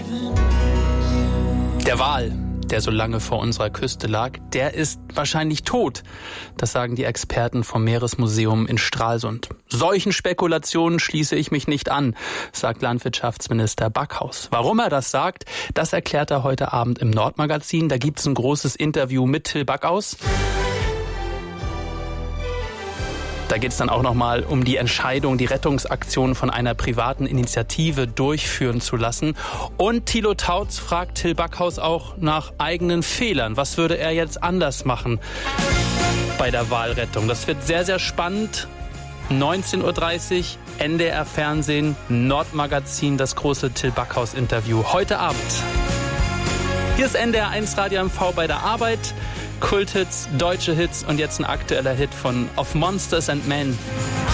Der Wal, der so lange vor unserer Küste lag, der ist wahrscheinlich tot. Das sagen die Experten vom Meeresmuseum in Stralsund. Solchen Spekulationen schließe ich mich nicht an, sagt Landwirtschaftsminister Backhaus. Warum er das sagt, das erklärt er heute Abend im Nordmagazin. Da gibt's ein großes Interview mit Till Backhaus. Da geht es dann auch nochmal um die Entscheidung, die Rettungsaktion von einer privaten Initiative durchführen zu lassen. Und Thilo Tautz fragt Till Backhaus auch nach eigenen Fehlern. Was würde er jetzt anders machen bei der Walrettung? Das wird sehr, sehr spannend. 19.30 Uhr, NDR Fernsehen, Nordmagazin, das große Till Backhaus-Interview heute Abend. Hier ist NDR 1 Radio MV bei der Arbeit. Kulthits, deutsche Hits und jetzt ein aktueller Hit von Of Monsters and Men.